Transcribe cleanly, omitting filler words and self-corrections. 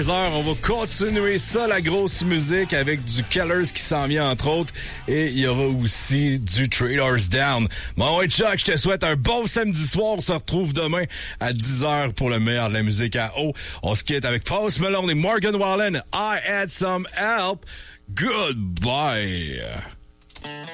On va continuer ça, la grosse musique, avec du Killers qui s'en vient, entre autres. Et il y aura aussi du Traders Down. Bon, ouais, Chuck, je te souhaite un bon samedi soir. On se retrouve demain à 10h pour le meilleur de la musique à eau. On se quitte avec Post Malone et Morgan Wallen. I had some help. Goodbye.